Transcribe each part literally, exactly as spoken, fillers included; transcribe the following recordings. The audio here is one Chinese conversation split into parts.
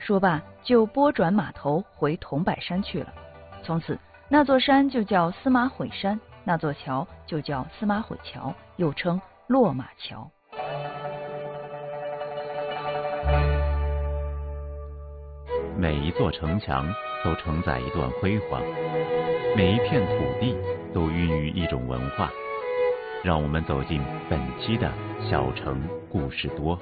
说罢，就拨转马头回桐柏山去了。从此，那座山就叫司马悔山，那座桥就叫司马悔桥，又称落马桥。 每一座城墙都承载一段辉煌，每一片土地都孕育一种文化。让我们走进本期的小城故事多。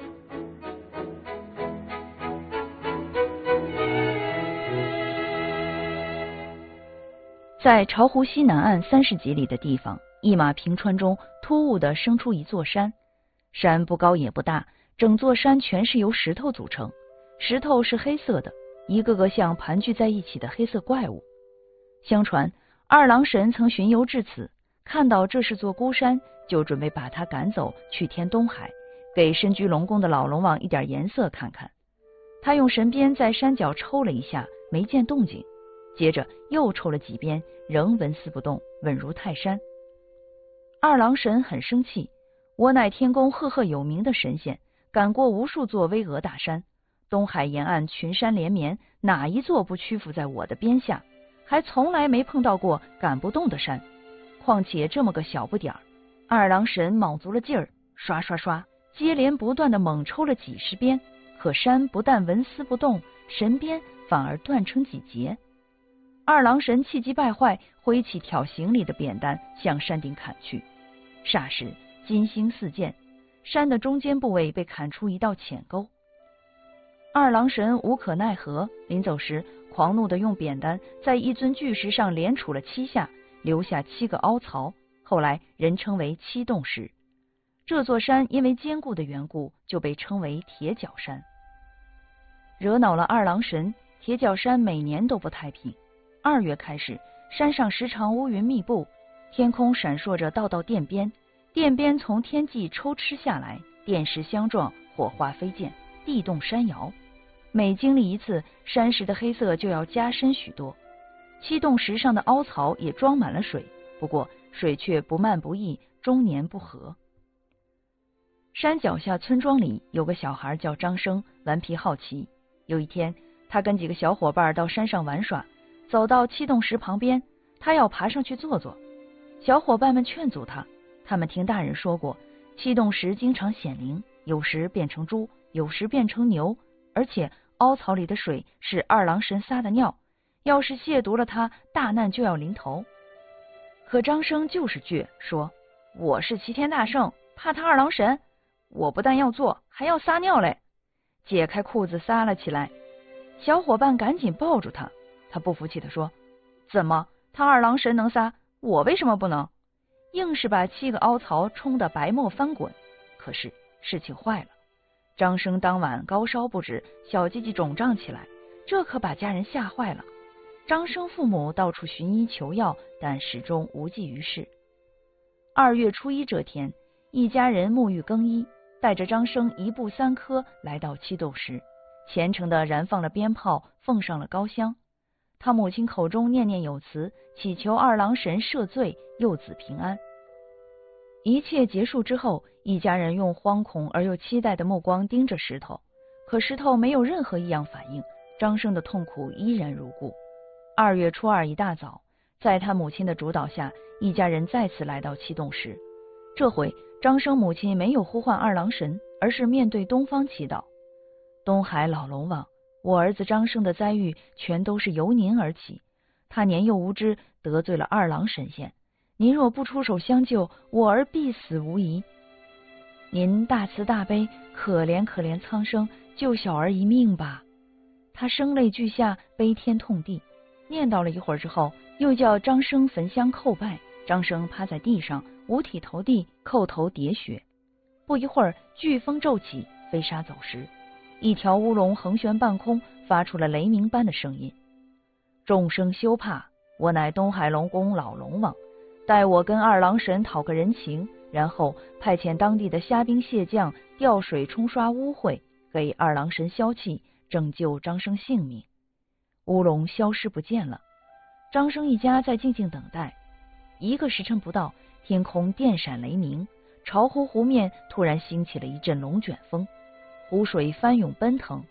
在巢湖西南岸三十几里的地方，一马平川中突兀地生出一座山。山不高也不大，整座山全是由石头组成，石头是黑色的，一个个像盘踞在一起的黑色怪物。相传二郎神曾巡游至此，看到这是座孤山，就准备把它赶走去填东海，给身居龙宫的老龙王一点颜色看看。他用神鞭在山脚抽了一下，没见动静，接着又抽了几鞭，仍纹丝不动，稳如泰山。二郎神很生气，我乃天宫赫赫有名的神仙，赶过无数座巍峨大山，东海沿岸群山连绵，哪一座不屈服在我的鞭下？还从来没碰到过赶不动的山，况且这么个小不点儿。二郎神卯足了劲儿，刷刷刷，接连不断的猛抽了几十鞭，可山不但纹丝不动，神鞭反而断成几截。二郎神气急败坏，挥起挑行李的扁担向山顶砍去，霎时金星四溅，山的中间部位被砍出一道浅沟。二郎神无可奈何，临走时狂怒地用扁担在一尊巨石上连杵了七下，留下七个凹槽，后来人称为七洞石。这座山因为坚固的缘故，就被称为铁脚山。惹恼了二郎神，铁脚山每年都不太平。二月开始，山上时常乌云密布，天空闪烁着道道电鞭，电鞭从天际抽吃下来，电石相撞，火花飞溅，地动山摇。每经历一次，山石的黑色就要加深许多。七洞石上的凹槽也装满了水，不过水却不漫不溢，终年不涸。山脚下村庄里有个小孩叫张生，顽皮好奇。有一天，他跟几个小伙伴到山上玩耍，走到七洞石旁边，他要爬上去坐坐。小伙伴们劝阻他，他们听大人说过，七洞石经常显灵，有时变成猪，有时变成牛，而且凹槽里的水是二郎神撒的尿，要是亵渎了他，大难就要临头。可张生就是倔，说我是齐天大圣，怕他二郎神，我不但要做，还要撒尿嘞。解开裤子撒了起来，小伙伴赶紧抱住他，他不服气地说，怎么他二郎神能撒，我为什么不能？硬是把七个凹槽冲得白沫翻滚。可是事情坏了，张生当晚高烧不止，小鸡鸡肿胀起来，这可把家人吓坏了。张生父母到处寻医求药，但始终无济于事。二月初一这天，一家人沐浴更衣，带着张生一步三磕来到七洞石，虔诚地燃放了鞭炮，奉上了高香。他母亲口中念念有词，祈求二郎神赦罪，幼子平安。一切结束之后，一家人用惶恐而又期待的目光盯着石头，可石头没有任何异样反应，张生的痛苦依然如故。二月初二一大早，在他母亲的主导下，一家人再次来到七洞石。这回张生母亲没有呼唤二郎神，而是面对东方祈祷，东海老龙王，我儿子张生的灾遇全都是由您而起，他年幼无知，得罪了二郎神仙，您若不出手相救，我儿必死无疑。您大慈大悲，可怜可怜苍生，救小儿一命吧。他声泪俱下，悲天痛地，念叨了一会儿之后，又叫张生焚香叩拜。张生趴在地上，五体投地，叩头喋血。不一会儿，飓风骤起，飞沙走石，一条乌龙横悬半空，发出了雷鸣般的声音。众生休怕，我乃东海龙宫老龙王，待我跟二郎神讨个人情，然后派遣当地的虾兵蟹将调水冲刷污秽，给二郎神消气，拯救张生性命。乌龙消失不见了，张生一家在静静等待。一个时辰不到，天空电闪雷鸣，巢湖湖面突然兴起了一阵龙卷风，湖水翻涌奔腾，